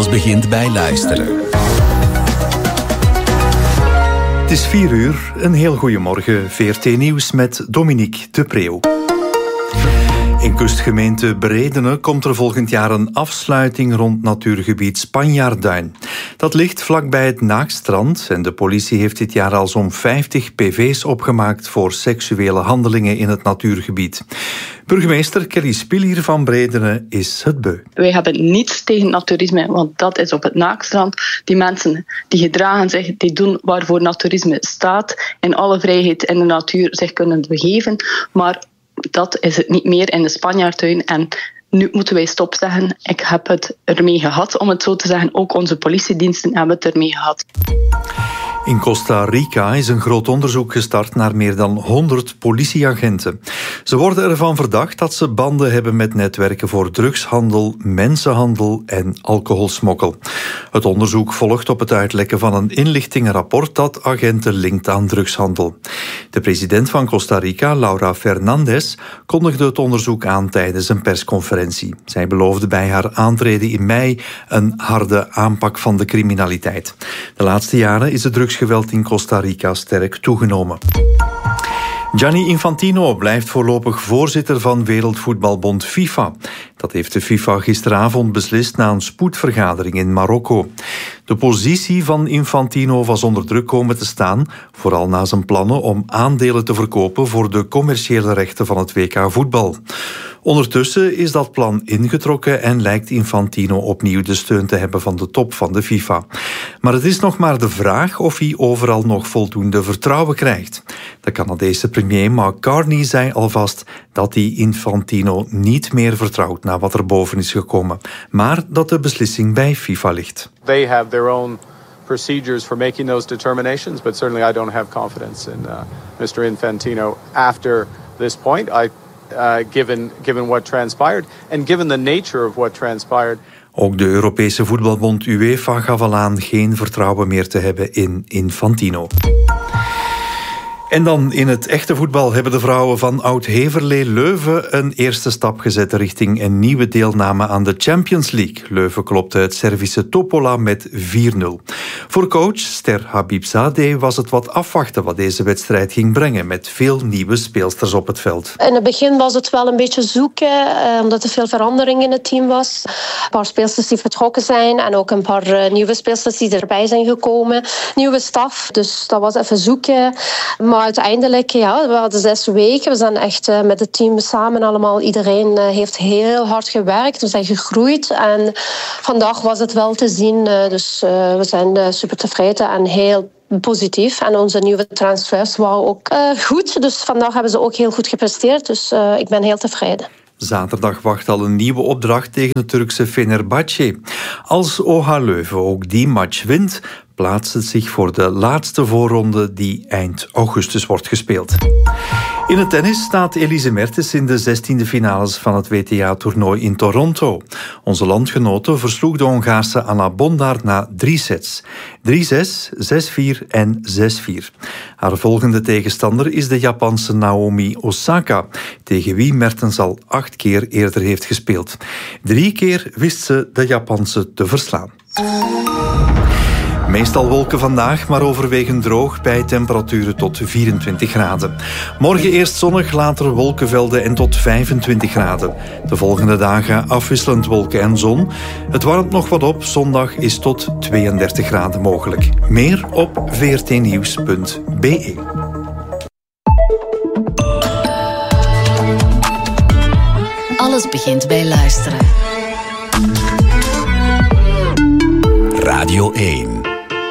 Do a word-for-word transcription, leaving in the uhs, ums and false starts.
Alles begint bij luisteren. Het is vier uur, een heel goeiemorgen. V R T Nieuws met Dominique de Preeuw. In kustgemeente Bredene komt er volgend jaar een afsluiting rond natuurgebied Spanjaardduin. Dat ligt vlakbij het Naakstrand en de politie heeft dit jaar al zo'n vijftig P V's opgemaakt voor seksuele handelingen in het natuurgebied. Burgemeester Kelly Spilier van Bredene is het beu. Wij hebben niets tegen naturisme, want dat is op het Naakstrand. Die mensen die gedragen zich, die doen waarvoor naturisme staat, in alle vrijheid in de natuur zich kunnen begeven, maar dat is het niet meer in de Spanjaardtuin en nu moeten wij stop zeggen. Ik heb het ermee gehad, om het zo te zeggen. Ook onze politiediensten hebben het ermee gehad. In Costa Rica is een groot onderzoek gestart naar meer dan honderd politieagenten. Ze worden ervan verdacht dat ze banden hebben met netwerken voor drugshandel, mensenhandel en alcoholsmokkel. Het onderzoek volgt op het uitlekken van een inlichtingenrapport dat agenten linkt aan drugshandel. De president van Costa Rica, Laura Fernandez, kondigde het onderzoek aan tijdens een persconferentie. Zij beloofde bij haar aantreden in mei een harde aanpak van de criminaliteit. De laatste jaren is de drugsgeweld in Costa Rica sterk toegenomen. Gianni Infantino blijft voorlopig voorzitter van Wereldvoetbalbond FIFA. Dat heeft de FIFA gisteravond beslist na een spoedvergadering in Marokko. De positie van Infantino was onder druk komen te staan, vooral na zijn plannen om aandelen te verkopen voor de commerciële rechten van het W K voetbal. Ondertussen is dat plan ingetrokken en lijkt Infantino opnieuw de steun te hebben van de top van de FIFA. Maar het is nog maar de vraag of hij overal nog voldoende vertrouwen krijgt. De Canadese premier Mark Carney zei alvast dat hij Infantino niet meer vertrouwt na wat er boven is gekomen, maar dat de beslissing bij FIFA ligt. They have their own procedures for making those determinations, but certainly I don't have confidence in uh, mister Infantino after this point. I Uh, given, given what transpired and given the nature of what transpired. Ook de Europese voetbalbond UEFA gaf al aan geen vertrouwen meer te hebben in Infantino. En dan in het echte voetbal hebben de vrouwen van Oud-Heverlee Leuven een eerste stap gezet richting een nieuwe deelname aan de Champions League. Leuven klopte het Servische Topola met vier nul. Voor coach Ster Habibzadeh was het wat afwachten wat deze wedstrijd ging brengen, met veel nieuwe speelsters op het veld. In het begin was het wel een beetje zoeken, omdat er veel verandering in het team was. Een paar speelsters die vertrokken zijn en ook een paar nieuwe speelsters die erbij zijn gekomen. Nieuwe staf, dus dat was even zoeken. Maar Maar uiteindelijk, ja, we hadden zes weken. We zijn echt uh, met het team samen allemaal. Iedereen uh, heeft heel hard gewerkt. We zijn gegroeid. En vandaag was het wel te zien. Uh, dus uh, we zijn uh, super tevreden en heel positief. En onze nieuwe transfers waren ook uh, goed. Dus vandaag hebben ze ook heel goed gepresteerd. Dus uh, ik ben heel tevreden. Zaterdag wacht al een nieuwe opdracht tegen het Turkse Fenerbahçe. Als O H Leuven ook die match wint, plaatst het zich voor de laatste voorronde die eind augustus wordt gespeeld. In het tennis staat Elise Mertens in de zestiende finales van het W T A-toernooi in Toronto. Onze landgenote versloeg de Hongaarse Anna Bondar na drie sets. drie zes, zes vier en zes vier. Haar volgende tegenstander is de Japanse Naomi Osaka, tegen wie Mertens al acht keer eerder heeft gespeeld. Drie keer wist ze de Japanse te verslaan. Meestal wolken vandaag, maar overwegend droog bij temperaturen tot vierentwintig graden. Morgen eerst zonnig, later wolkenvelden en tot vijfentwintig graden. De volgende dagen afwisselend wolken en zon. Het warmt nog wat op, zondag is tot tweeëndertig graden mogelijk. Meer op v r t nieuws punt b e. Alles begint bij luisteren. Radio één.